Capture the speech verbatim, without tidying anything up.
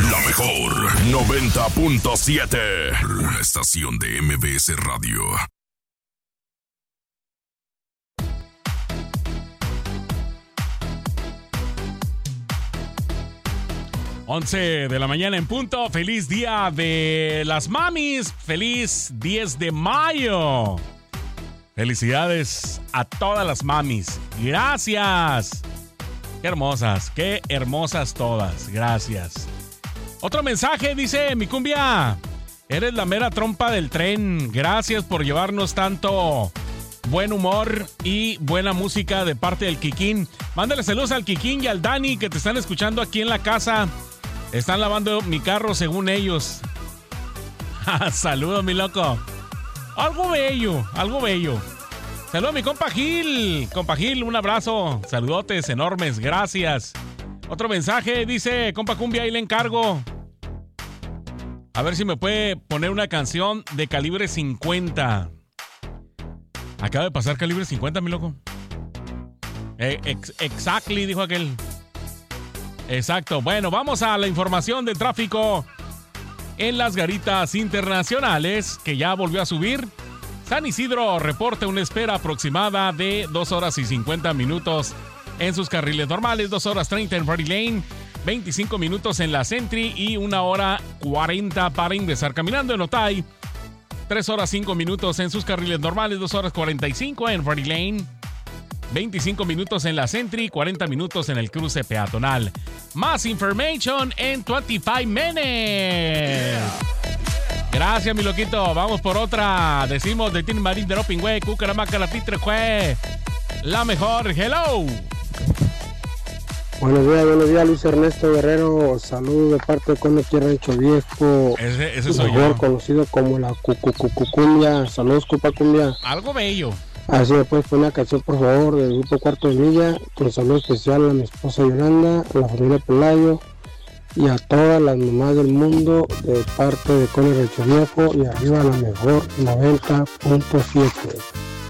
La mejor noventa punto siete. Una estación de M B S Radio. once de la mañana en punto. Feliz día de las mamis. Feliz diez de mayo. Felicidades a todas las mamis. Gracias. Qué hermosas, qué hermosas todas. Gracias. Otro mensaje dice: mi cumbia, eres la mera trompa del tren. Gracias por llevarnos tanto buen humor y buena música de parte del Kikín. Mándale saludos al Kikín y al Dani que te están escuchando aquí en la casa. Están lavando mi carro según ellos. Saludos, mi loco. Algo bello, algo bello. Saludos a mi compa Gil. Compa Gil, un abrazo. Saludotes enormes, gracias. Otro mensaje dice: compa Cumbia, ahí le encargo. A ver si me puede poner una canción de Calibre cincuenta. Acaba de pasar Calibre cincuenta, mi loco. Eh, ex- exactly, dijo aquel. Exacto. Bueno, vamos a la información de tráfico en las garitas internacionales, que ya volvió a subir. San Isidro reporta una espera aproximada de dos horas y cincuenta minutos en sus carriles normales, dos horas treinta en Party Lane, veinticinco minutos en la Sentry y una hora cuarenta para ingresar caminando en Otay. tres horas cinco minutos en sus carriles normales, dos horas cuarenta y cinco en Party Lane, veinticinco minutos en la Sentry, cuarenta minutos en el cruce peatonal. Más information en veinticinco minutes. Gracias, mi loquito. Vamos por otra. Decimos de Tin Marín de Ropingüe, Cucaramaca, la Titrecue. La mejor. Hello. Buenos días, buenos días, Luis Ernesto Guerrero. Saludos de parte de Conequi Rancho Viejo. Ese, ese soy mejor yo. Conocido como la Cucucucucumbia. Saludos, Cupa Cumbia. Algo bello. Así me puedes poner una canción, por favor, del grupo Cuarto de Milla. Con saludo especial a mi esposa Yolanda, a la familia Pelayo y a todas las mamás del mundo de parte de Conequi Rancho Viejo y arriba la mejor noventa punto siete.